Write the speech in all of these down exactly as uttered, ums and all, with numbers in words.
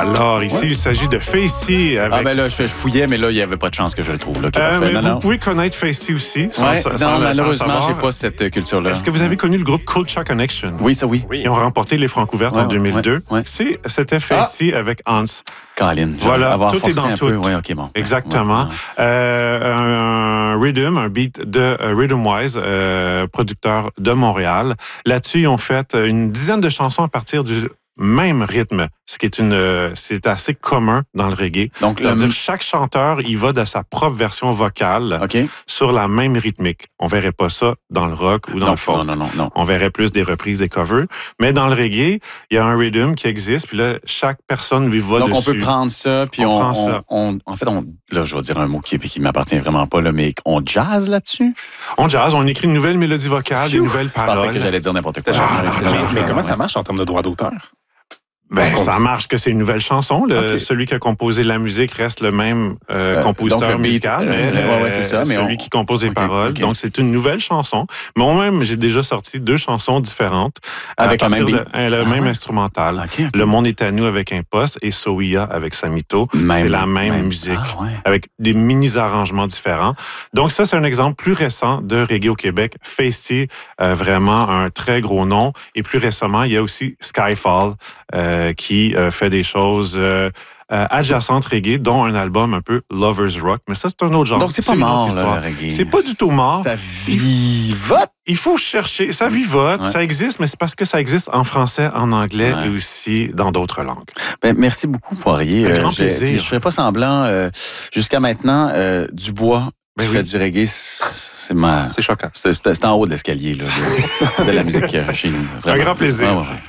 Alors, ici, ouais. il s'agit de Feisty. Avec... Ah, ben là, je, je fouillais, mais là, il n'y avait pas de chance que je le trouve. Là, euh, mais non, vous non. pouvez connaître Feisty aussi. Sans, ouais, sans, non, sans malheureusement, je n'ai pas cette culture-là. Est-ce que vous avez connu le groupe Culture Connection? Oui, ça, oui. oui. Ils ont remporté les Francs-Ouvertes ouais, en deux mille deux. Ouais, ouais. C'est, c'était Feisty ah. avec Hans. Colin, voilà, tout est dans tout. Oui, OK, bon. Exactement. Ouais, ouais. Euh, un, un rhythm, un beat de uh, Rhythm Wise, euh, producteur de Montréal. Là-dessus, ils ont fait une dizaine de chansons à partir du même rythme, ce qui est une, c'est assez commun dans le reggae. Donc, c'est-à-dire, le... chaque chanteur, il va de sa propre version vocale okay. sur la même rythmique. On verrait pas ça dans le rock ou dans non, le folk. Non, non, non, non. On verrait plus des reprises, des covers. Mais dans le reggae, il y a un rhythm qui existe, puis là, chaque personne lui va Donc, dessus. Donc, on peut prendre ça, puis on, on, prend on, ça. on en fait, on, là, je vais dire un mot qui, qui m'appartient vraiment pas, là, mais on jazz là-dessus? On jazz, on écrit une nouvelle mélodie vocale, des nouvelles paroles. Je pensais que j'allais dire n'importe quoi. Ah, mais, mais, mais comment ça marche en termes de droit d'auteur? Ben, ça marche que c'est une nouvelle chanson. Le, okay. Celui qui a composé la musique reste le même euh, compositeur donc, musical, beat, mais euh, ouais, ouais, c'est ça, mais celui on... qui compose les okay, paroles. Okay. Donc, c'est une nouvelle chanson. Moi-même, j'ai déjà sorti deux chansons différentes. Avec à le même, de, euh, le ah, même ouais. instrumental. Okay, okay. Le Monde est à nous avec un poste et Soia avec Samito. Même, c'est la même, même. musique, ah, ouais. avec des mini-arrangements différents. Donc, ça, c'est un exemple plus récent de reggae au Québec. Feisty, euh, vraiment un très gros nom. Et plus récemment, il y a aussi Skyfall, euh, qui euh, fait des choses euh, euh, adjacentes reggae, dont un album un peu Lovers Rock. Mais ça, c'est un autre genre. Donc, c'est pas mort, là, le reggae. C'est pas du tout mort. Ça vivote. Il faut chercher. Ça vivote, ouais. ça existe, mais c'est parce que ça existe en français, en anglais ouais. et aussi dans d'autres langues. Ben, merci beaucoup, Poirier. Un grand euh, plaisir. Je ne ferai pas semblant. Euh, jusqu'à maintenant, euh, Dubois ben qui oui. fait du reggae, c'est ma... C'est choquant. C'est, c'est en haut de l'escalier là, de, de la musique chez nous. Vraiment. Un grand plaisir. Ouais, ouais, ouais.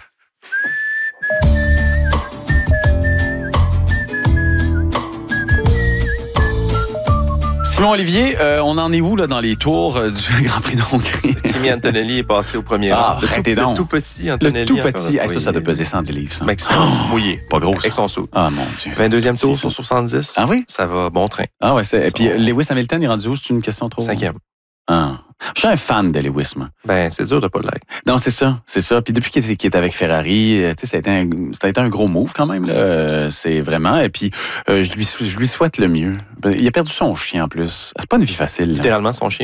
Simon Olivier, euh, on en est où là dans les tours euh, du Grand Prix d'Hongrie? Kimi Antonelli est passé au premier rang. Ah, arrêtez donc. Le tout petit Antonelli. Le tout petit. Hey, ça, ça doit peser cent dix livres, ça. Maximum. Oh, mouillé. Pas gros, ça. Avec son saut. Ah, mon Dieu. vingt-deuxième tour sur soixante-dix. Ah oui? Ça va bon train. Ah ouais, c'est... Et puis Lewis Hamilton est rendu où? C'est une question trop... Cinquième. Ah. Je suis un fan de Lewis, moi. Ben, c'est dur de pas l'être. Non, c'est ça, c'est ça. Puis depuis qu'il est, qu'il est avec Ferrari, tu sais, ça a été un, ça a été un gros move quand même, là. C'est vraiment. Et puis, euh, je lui, je lui souhaite le mieux. Il a perdu son chien en plus. C'est pas une vie facile. Littéralement son chien.